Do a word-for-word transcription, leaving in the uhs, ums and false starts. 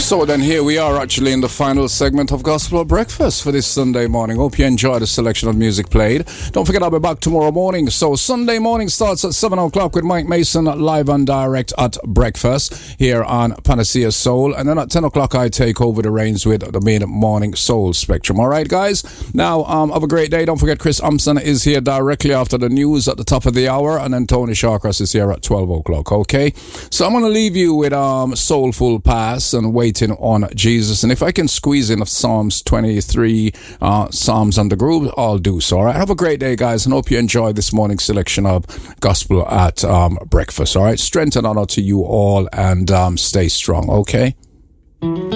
So then here we are actually in the final segment of Gospel Breakfast for this Sunday morning. Hope you enjoyed the selection of music played. Don't forget I'll be back tomorrow morning. So Sunday morning starts at seven o'clock with Mike Mason live and direct at breakfast here on Panacea Soul. And then at ten o'clock I take over the reins with the mid-morning soul spectrum. All right, guys? Now, um, have a great day. Don't forget Chris Umpson is here directly after the news at the top of the hour. And then Tony Shawcross is here at twelve o'clock, okay? So I'm going to leave you with um, Soulful Pass and Waiting on Jesus. And if I can squeeze in Psalms twenty-three, uh, Psalms on the Groove, I'll do so. All right. Have a great day, guys, and hope you enjoy this morning's selection of Gospel at um, Breakfast. All right. Strength and honor to you all, and um, stay strong. Okay.